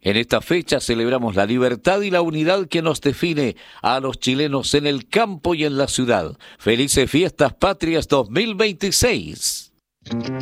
En esta fecha celebramos la libertad y la unidad que nos define a los chilenos en el campo y en la ciudad. Felices Fiestas Patrias 2026.